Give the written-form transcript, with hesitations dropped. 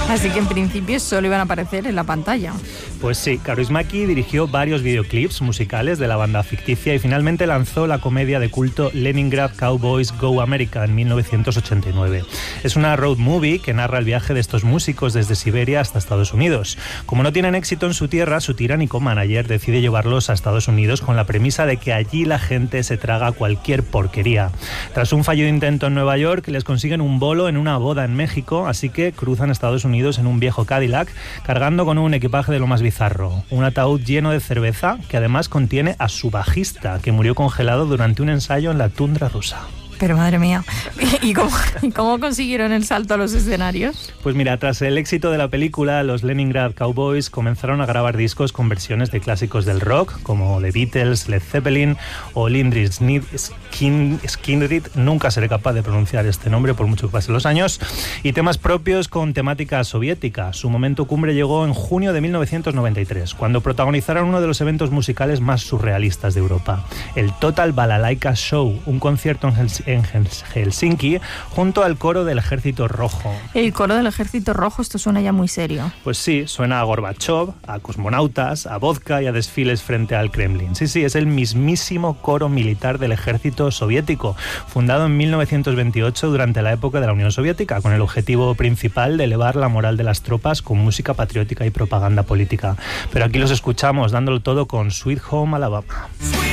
Así que en principio solo iban a aparecer en la pantalla. Pues sí, Kaurismäki dirigió varios videoclips musicales de la banda ficticia y finalmente lanzó la comedia de culto Leningrad Cowboys Go America en 1989. Es una road movie que narra el viaje de estos músicos desde Siberia hasta Estados Unidos. Como no tienen éxito en su tierra, su tiránico manager decide llevarlos a Estados Unidos con la premisa de que allí la gente se traga cualquier porquería. Tras un fallido intento en Nueva York, les consiguen un bolo en una boda en México, así que cruzan Estados Unidos en un viejo Cadillac, cargando con un equipaje de lo más bizarro, un ataúd lleno de cerveza que además contiene a su bajista, que murió congelado durante un ensayo en la tundra rusa. Pero madre mía, ¿y cómo consiguieron el salto a los escenarios? Pues mira, tras el éxito de la película, los Leningrad Cowboys comenzaron a grabar discos con versiones de clásicos del rock, como The Beatles, Led Zeppelin o Lynyrd Skynyrd, nunca seré capaz de pronunciar este nombre por mucho que pasen los años, y temas propios con temática soviética. Su momento cumbre llegó en junio de 1993, cuando protagonizaron uno de los eventos musicales más surrealistas de Europa, el Total Balalaika Show, un concierto en Helsinki junto al coro del Ejército Rojo. El coro del Ejército Rojo, esto suena ya muy serio. Pues sí, suena a Gorbachev, a cosmonautas, a vodka y a desfiles frente al Kremlin. Sí, es el mismísimo coro militar del Ejército Soviético, fundado en 1928 durante la época de la Unión Soviética, con el objetivo principal de elevar la moral de las tropas con música patriótica y propaganda política. Pero aquí los escuchamos dándolo todo con Sweet Home Alabama.